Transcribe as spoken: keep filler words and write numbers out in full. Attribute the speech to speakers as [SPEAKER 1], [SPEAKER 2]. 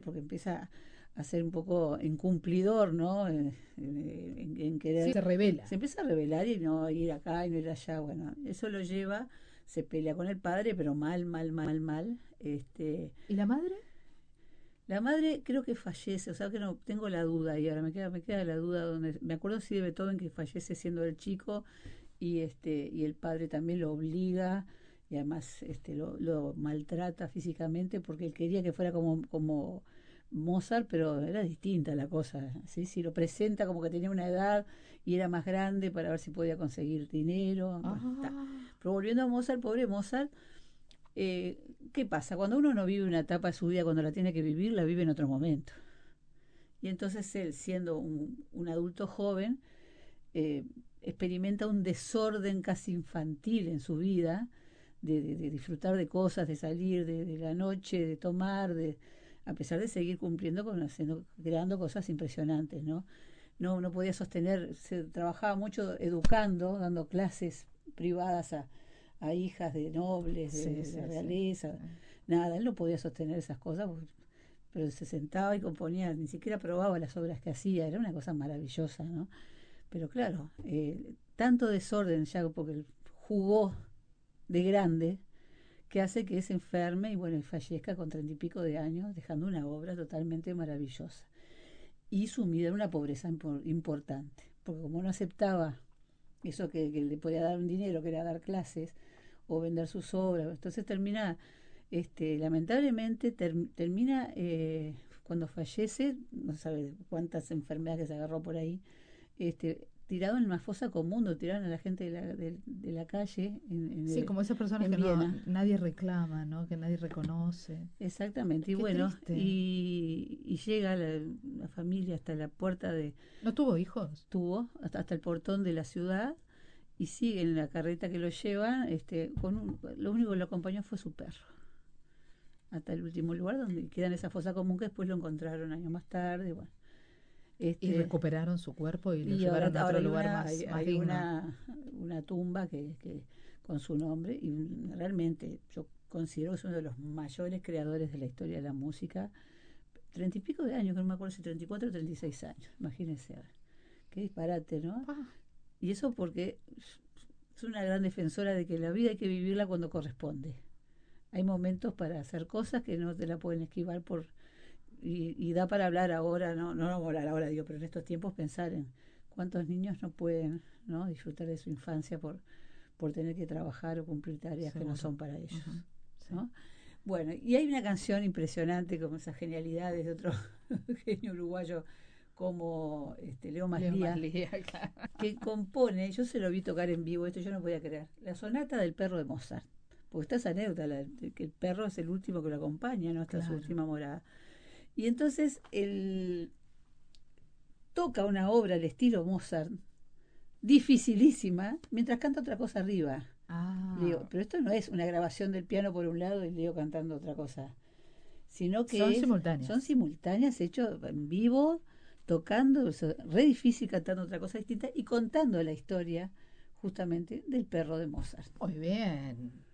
[SPEAKER 1] porque empieza a ser un poco incumplidor, ¿no? En, en- en querer...
[SPEAKER 2] Sí, se revela.
[SPEAKER 1] Se empieza a rebelar y no ir acá y no ir allá. Bueno, eso lo lleva, se pelea con el padre, pero mal, mal, mal, mal. Este,
[SPEAKER 2] ¿Y la madre?
[SPEAKER 1] la madre creo que fallece, o sea que no tengo la duda y ahora me queda, me queda la duda donde me acuerdo sí de Beethoven que fallece siendo el chico y este y el padre también lo obliga y además este lo, lo maltrata físicamente porque él quería que fuera como como Mozart, pero era distinta la cosa, ¿sí? Si lo presenta como que tenía una edad y era más grande para ver si podía conseguir dinero, bueno, está.
[SPEAKER 2] Ah,
[SPEAKER 1] Pero volviendo a Mozart, pobre Mozart, eh, ¿qué pasa? Cuando uno no vive una etapa de su vida cuando la tiene que vivir, la vive en otro momento. Y entonces él, siendo un, un adulto joven, eh, experimenta un desorden casi infantil en su vida, de, de, de disfrutar de cosas, de salir de, de, la noche, de tomar, de, a pesar de seguir cumpliendo con haciendo, creando cosas impresionantes, ¿no? No, no podía sostener, se trabajaba mucho educando, dando clases privadas a, a hijas de nobles,
[SPEAKER 2] sí,
[SPEAKER 1] de, de
[SPEAKER 2] sí, sí.
[SPEAKER 1] realeza, nada, él no podía sostener esas cosas, pero se sentaba y componía, ni siquiera probaba las obras que hacía, era una cosa maravillosa, ¿no? Pero claro, eh, tanto desorden ya porque él jugó de grande que hace que se enferme y bueno, y fallezca con treinta y pico de años, dejando una obra totalmente maravillosa. Y sumida en una pobreza importante, porque como no aceptaba eso que, que le podía dar un dinero, que era dar clases o vender sus obras, entonces termina, este, lamentablemente ter, termina eh, cuando fallece, no sabe cuántas enfermedades que se agarró por ahí, este, tirado en una fosa común, lo tiraron a la gente de la, de, de la calle en,
[SPEAKER 2] Sí,
[SPEAKER 1] en,
[SPEAKER 2] como esas personas
[SPEAKER 1] en
[SPEAKER 2] que no
[SPEAKER 1] Viena.
[SPEAKER 2] nadie reclama, ¿no? Que nadie reconoce.
[SPEAKER 1] Exactamente, y
[SPEAKER 2] Qué
[SPEAKER 1] bueno,
[SPEAKER 2] triste.
[SPEAKER 1] y, y llega la, la familia hasta la puerta de,
[SPEAKER 2] ¿No tuvo hijos?
[SPEAKER 1] tuvo, hasta, hasta el portón de la ciudad, y sigue en la carreta que lo lleva, este, con un, lo único que lo acompañó fue su perro, hasta el último lugar donde queda en esa fosa común que después lo encontraron años más tarde, bueno,
[SPEAKER 2] Y
[SPEAKER 1] este,
[SPEAKER 2] recuperaron su cuerpo y lo
[SPEAKER 1] y ahora,
[SPEAKER 2] llevaron a
[SPEAKER 1] ahora
[SPEAKER 2] otro
[SPEAKER 1] hay
[SPEAKER 2] lugar
[SPEAKER 1] una, hay,
[SPEAKER 2] más, más
[SPEAKER 1] hay
[SPEAKER 2] digno.
[SPEAKER 1] una, una tumba que, que con su nombre, y realmente yo considero que es uno de los mayores creadores de la historia de la música, treinta y pico de años, que no me acuerdo si treinta y cuatro o treinta y seis años, imagínense ahora, qué disparate, ¿no?
[SPEAKER 2] Ah,
[SPEAKER 1] Y eso porque es una gran defensora de que la vida hay que vivirla cuando corresponde. Hay momentos para hacer cosas que no te la pueden esquivar por y, y da para hablar ahora, no, no vamos a hablar ahora, digo, pero en estos tiempos pensar en cuántos niños no pueden, ¿no? Disfrutar de su infancia por, por tener que trabajar o cumplir tareas que no
[SPEAKER 2] seguro.
[SPEAKER 1] son para ellos,
[SPEAKER 2] Ujú, sí.
[SPEAKER 1] ¿no? Bueno, y hay una canción impresionante como esas genialidades de otro genio uruguayo como este, Leo
[SPEAKER 2] Leo
[SPEAKER 1] Maslía,
[SPEAKER 2] Maslía, claro.
[SPEAKER 1] que compone, yo se lo vi tocar en vivo, esto yo no podía creer, la sonata del perro de Mozart. Porque está esa anécdota, la, de que el perro es el último que lo acompaña, ¿no? Hasta su
[SPEAKER 2] Claro.
[SPEAKER 1] última morada. Y entonces él toca una obra al estilo Mozart, dificilísima, mientras canta otra cosa arriba. Le digo,
[SPEAKER 2] Ah,
[SPEAKER 1] pero esto no es una grabación del piano por un lado y Leo cantando otra cosa, sino
[SPEAKER 2] son
[SPEAKER 1] que es, son
[SPEAKER 2] simultáneas.
[SPEAKER 1] simultáneas, hechos en vivo, tocando, es re difícil cantando otra cosa distinta y contando la historia justamente del perro de Mozart.
[SPEAKER 2] Muy bien.